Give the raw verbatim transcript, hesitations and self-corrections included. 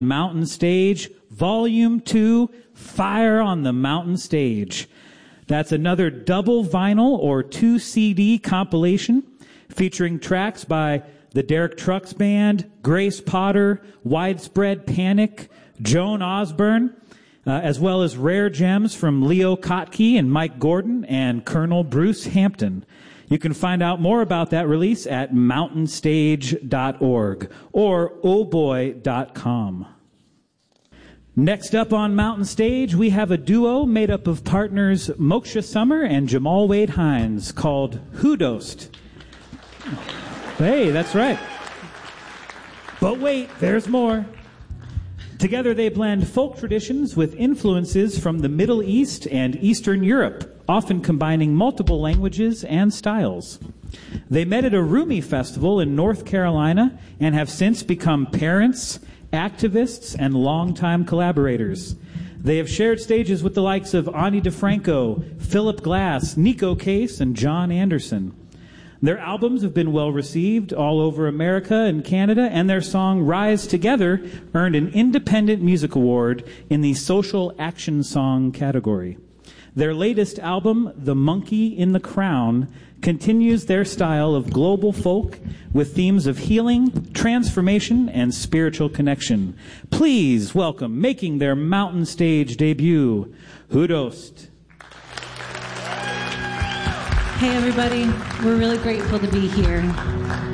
Mountain Stage, Volume two, Fire on the Mountain Stage. That's another double vinyl or two C D compilation featuring tracks by the Derek Trucks Band, Grace Potter, Widespread Panic, Joan Osborne, uh, as well as rare gems from Leo Kottke and Mike Gordon and Colonel Bruce Hampton. You can find out more about that release at mountain stage dot org or oh boy dot com. Next up on Mountain Stage, we have a duo made up of partners Moksha Summer and Jamal Wade Hines called Who Dost. Hey, that's right. But wait, there's more. Together they blend folk traditions with influences from the Middle East and Eastern Europe, often combining multiple languages and styles. They met at a Rumi festival in North Carolina and have since become parents, activists, and longtime collaborators. They have shared stages with the likes of Ani DeFranco, Philip Glass, Nico Case, and John Anderson. Their albums have been well received all over America and Canada, and their song Rise Together earned an Independent Music Award in the Social Action Song category. Their latest album, The Monkey in the Crown, continues their style of global folk with themes of healing, transformation, and spiritual connection. Please welcome, making their Mountain Stage debut, Who Dost. Hey everybody, we're really grateful to be here.